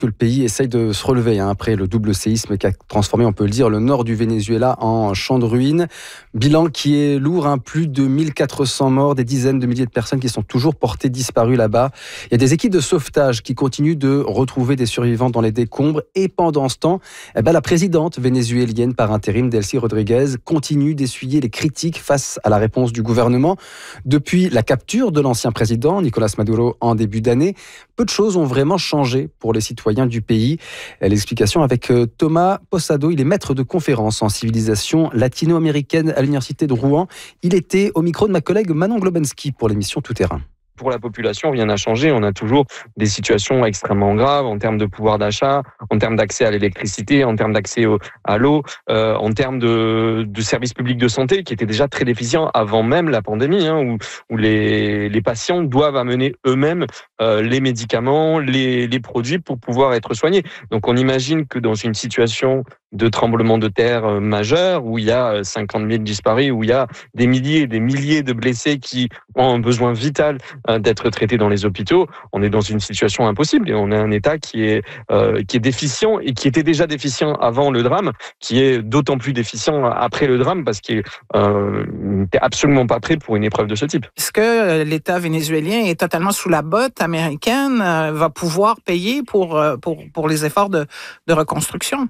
que le pays essaye de se relever après le double séisme qui a transformé, on peut le dire, le nord du Venezuela en champ de ruines. Bilan qui est lourd, plus de 1400 morts, des dizaines de milliers de personnes qui sont toujours portées disparues là-bas. Il y a des équipes de sauvetage qui continuent de retrouver des survivants dans les décombres. Et pendant ce temps, la présidente vénézuélienne par intérim, Delcy Rodriguez, continue d'essuyer les critiques face à la réponse du gouvernement. Depuis la capture de l'ancien président, Nicolás Maduro, en début d'année, peu de choses ont vraiment changé pour les citoyens du pays. L'explication avec Thomas Posado, il est maître de conférences en civilisation latino-américaine à l'université de Rouen. Il était au micro de ma collègue Manon Globensky pour l'émission Tout Terrain. Pour la population, rien n'a changé. On a toujours des situations extrêmement graves en termes de pouvoir d'achat, en termes d'accès à l'électricité, en termes d'accès à l'eau, en termes de services publics de santé qui étaient déjà très déficients avant même la pandémie, où les patients doivent amener eux-mêmes les médicaments, les produits pour pouvoir être soignés. Donc on imagine que dans une situation de tremblement de terre majeur, où il y a 50 000 disparus, où il y a des milliers et des milliers de blessés qui ont un besoin vital d'être traités dans les hôpitaux, on est dans une situation impossible et on a un État qui est déficient et qui était déjà déficient avant le drame, qui est d'autant plus déficient après le drame parce qu'il n'était absolument pas prêt pour une épreuve de ce type. Est-ce que l'État vénézuélien est totalement sous la botte américaine, va pouvoir payer pour les efforts de reconstruction?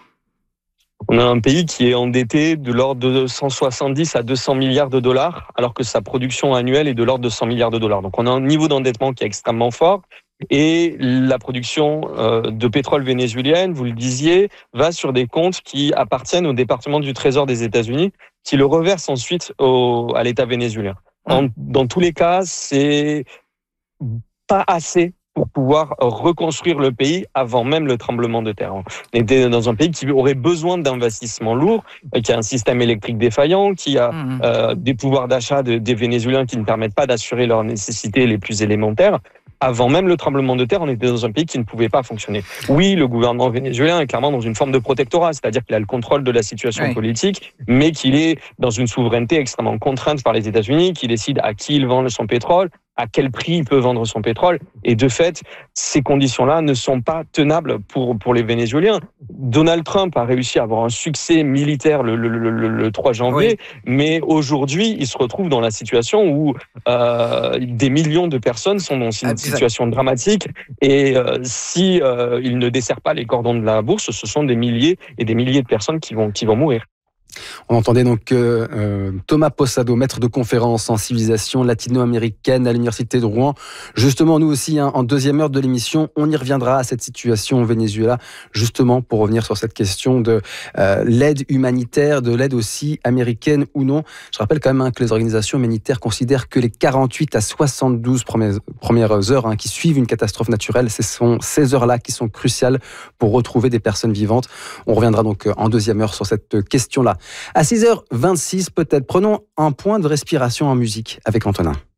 On a un pays qui est endetté de l'ordre de 170 à 200 milliards de dollars, alors que sa production annuelle est de l'ordre de 100 milliards de dollars. Donc on a un niveau d'endettement qui est extrêmement fort. Et la production de pétrole vénézuélienne, vous le disiez, va sur des comptes qui appartiennent au département du Trésor des États-Unis, qui le reverse ensuite à l'État vénézuélien. Dans tous les cas, c'est pas assez pour pouvoir reconstruire le pays avant même le tremblement de terre. On était dans un pays qui aurait besoin d'investissements lourds, qui a un système électrique défaillant, qui a des pouvoirs d'achat des Vénézuéliens qui ne permettent pas d'assurer leurs nécessités les plus élémentaires. Avant même le tremblement de terre, on était dans un pays qui ne pouvait pas fonctionner. Oui, le gouvernement vénézuélien est clairement dans une forme de protectorat, c'est-à-dire qu'il a le contrôle de la situation politique, mais qu'il est dans une souveraineté extrêmement contrainte par les États-Unis, qui décide à qui il vend son pétrole, à quel prix il peut vendre son pétrole. Et de fait, ces conditions-là ne sont pas tenables pour les Vénézuéliens. Donald Trump a réussi à avoir un succès militaire le 3 janvier, mais aujourd'hui, il se retrouve dans la situation où des millions de personnes sont dans une situation dramatique. Et si il ne dessert pas les cordons de la bourse, ce sont des milliers et des milliers de personnes qui vont mourir. On entendait donc Thomas Posado, maître de conférence en civilisation latino-américaine à l'université de Rouen. Justement, nous aussi, en deuxième heure de l'émission, on y reviendra à cette situation au Venezuela, justement pour revenir sur cette question de l'aide humanitaire, de l'aide aussi américaine ou non. Je rappelle quand même que les organisations humanitaires considèrent que les 48 à 72 premières heures qui suivent une catastrophe naturelle, ce sont ces heures-là qui sont cruciales pour retrouver des personnes vivantes. On reviendra donc en deuxième heure sur cette question-là. À 6h26 peut-être, prenons un point de respiration en musique avec Antonin.